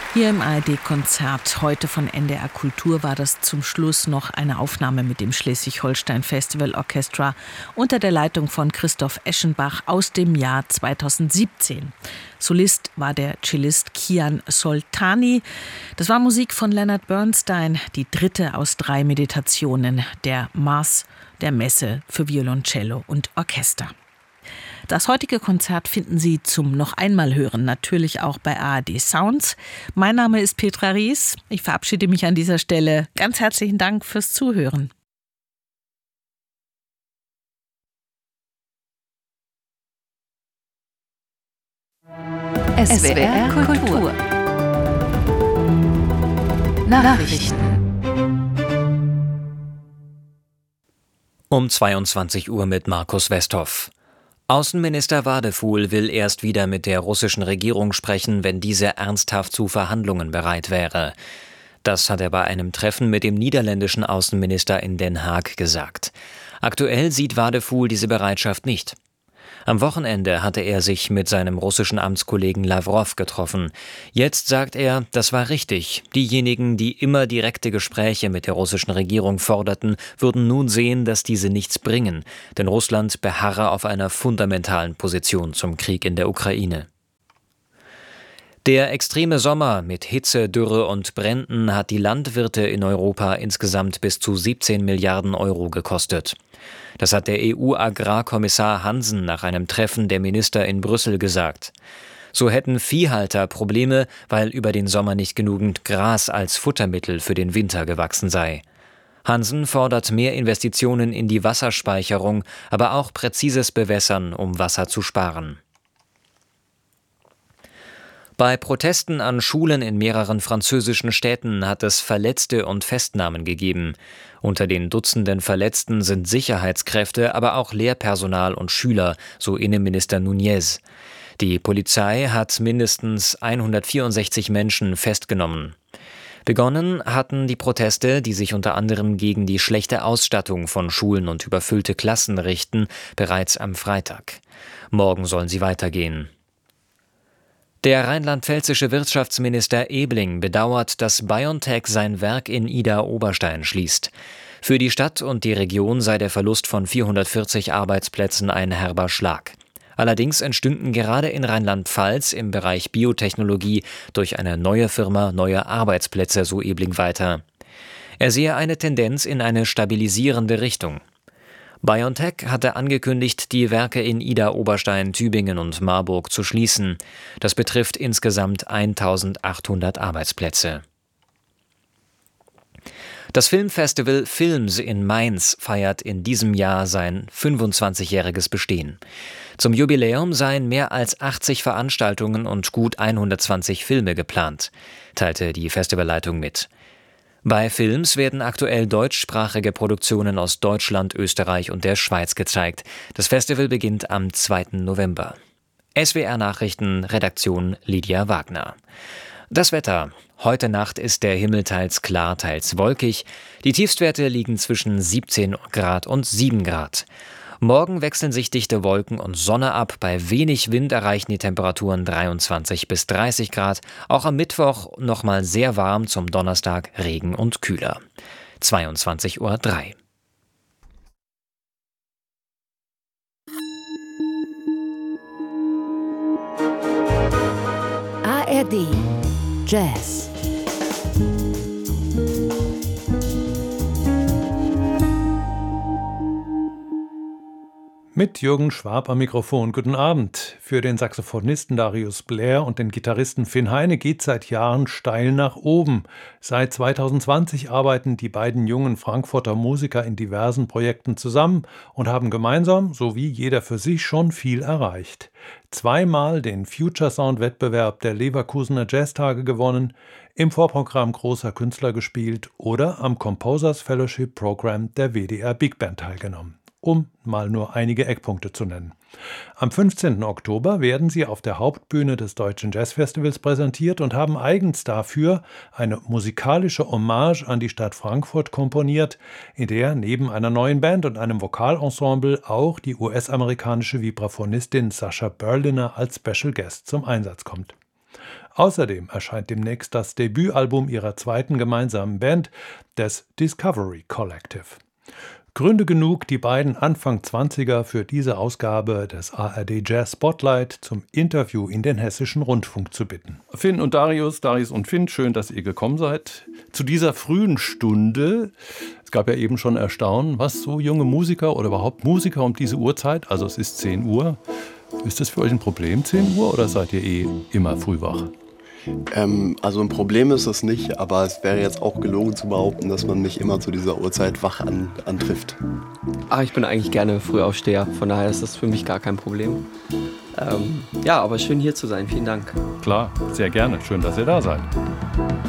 Hier im ARD-Konzert heute von NDR Kultur war das zum Schluss noch eine Aufnahme mit dem Schleswig-Holstein Festival Orchestra unter der Leitung von Christoph Eschenbach aus dem Jahr 2017. Solist war der Cellist Kian Soltani. Das war Musik von Leonard Bernstein, die dritte aus 3 Meditationen der Maß der Messe für Violoncello und Orchester. Das heutige Konzert finden Sie zum noch einmal hören, natürlich auch bei ARD Sounds. Mein Name ist Petra Ries. Ich verabschiede mich an dieser Stelle. Ganz herzlichen Dank fürs Zuhören. SWR Kultur. Nachrichten. Um 22 Uhr mit Markus Westhoff. Außenminister Wadefuhl will erst wieder mit der russischen Regierung sprechen, wenn diese ernsthaft zu Verhandlungen bereit wäre. Das hat er bei einem Treffen mit dem niederländischen Außenminister in Den Haag gesagt. Aktuell sieht Wadefuhl diese Bereitschaft nicht. Am Wochenende hatte er sich mit seinem russischen Amtskollegen Lawrow getroffen. Jetzt sagt er, das war richtig. Diejenigen, die immer direkte Gespräche mit der russischen Regierung forderten, würden nun sehen, dass diese nichts bringen. Denn Russland beharre auf einer fundamentalen Position zum Krieg in der Ukraine. Der extreme Sommer mit Hitze, Dürre und Bränden hat die Landwirte in Europa insgesamt bis zu 17 Milliarden Euro gekostet. Das hat der EU-Agrarkommissar Hansen nach einem Treffen der Minister in Brüssel gesagt. So hätten Viehhalter Probleme, weil über den Sommer nicht genügend Gras als Futtermittel für den Winter gewachsen sei. Hansen fordert mehr Investitionen in die Wasserspeicherung, aber auch präzises Bewässern, um Wasser zu sparen. Bei Protesten an Schulen in mehreren französischen Städten hat es Verletzte und Festnahmen gegeben. Unter den Dutzenden Verletzten sind Sicherheitskräfte, aber auch Lehrpersonal und Schüler, so Innenminister Nunez. Die Polizei hat mindestens 164 Menschen festgenommen. Begonnen hatten die Proteste, die sich unter anderem gegen die schlechte Ausstattung von Schulen und überfüllte Klassen richten, bereits am Freitag. Morgen sollen sie weitergehen. Der rheinland-pfälzische Wirtschaftsminister Ebling bedauert, dass BioNTech sein Werk in Idar-Oberstein schließt. Für die Stadt und die Region sei der Verlust von 440 Arbeitsplätzen ein herber Schlag. Allerdings entstünden gerade in Rheinland-Pfalz im Bereich Biotechnologie durch eine neue Firma neue Arbeitsplätze, so Ebling weiter. Er sehe eine Tendenz in eine stabilisierende Richtung. BioNTech hatte angekündigt, die Werke in Idar-Oberstein, Tübingen und Marburg zu schließen. Das betrifft insgesamt 1.800 Arbeitsplätze. Das Filmfestival Films in Mainz feiert in diesem Jahr sein 25-jähriges Bestehen. Zum Jubiläum seien mehr als 80 Veranstaltungen und gut 120 Filme geplant, teilte die Festivalleitung mit. Bei Films werden aktuell deutschsprachige Produktionen aus Deutschland, Österreich und der Schweiz gezeigt. Das Festival beginnt am 2. November. SWR Nachrichten, Redaktion Lydia Wagner. Das Wetter. Heute Nacht ist der Himmel teils klar, teils wolkig. Die Tiefstwerte liegen zwischen 17 Grad und 7 Grad. Morgen wechseln sich dichte Wolken und Sonne ab. Bei wenig Wind erreichen die Temperaturen 23 bis 30 Grad. Auch am Mittwoch nochmal sehr warm, zum Donnerstag Regen und kühler. 22:03 Uhr. ARD Jazz. Mit Jürgen Schwab am Mikrofon. Guten Abend. Für den Saxophonisten Darius Blair und den Gitarristen Finn Heine geht seit Jahren steil nach oben. Seit 2020 arbeiten die beiden jungen Frankfurter Musiker in diversen Projekten zusammen und haben gemeinsam, sowie jeder für sich, schon viel erreicht. 2-mal den Future Sound Wettbewerb der Leverkusener Jazztage gewonnen, im Vorprogramm großer Künstler gespielt oder am Composers Fellowship Program der WDR Big Band teilgenommen. Um mal nur einige Eckpunkte zu nennen. Am 15. Oktober werden sie auf der Hauptbühne des Deutschen Jazzfestivals präsentiert und haben eigens dafür eine musikalische Hommage an die Stadt Frankfurt komponiert, in der neben einer neuen Band und einem Vokalensemble auch die US-amerikanische Vibraphonistin Sasha Berliner als Special Guest zum Einsatz kommt. Außerdem erscheint demnächst das Debütalbum ihrer zweiten gemeinsamen Band, des Discovery Collective. Gründe genug, die beiden Anfang 20er für diese Ausgabe des ARD Jazz Spotlight zum Interview in den Hessischen Rundfunk zu bitten. Finn und Darius und Finn, schön, dass ihr gekommen seid. Zu dieser frühen Stunde, es gab ja eben schon Erstaunen, was so junge Musiker oder überhaupt Musiker um diese Uhrzeit, also es ist 10 Uhr, ist das für euch ein Problem, 10 Uhr, oder seid ihr immer früh wach? Also ein Problem ist es nicht, aber es wäre jetzt auch gelogen zu behaupten, dass man mich immer zu dieser Uhrzeit wach antrifft. Ach, ich bin eigentlich gerne Frühaufsteher, von daher ist das für mich gar kein Problem. Ja, aber schön hier zu sein, vielen Dank. Klar, sehr gerne, schön, dass ihr da seid.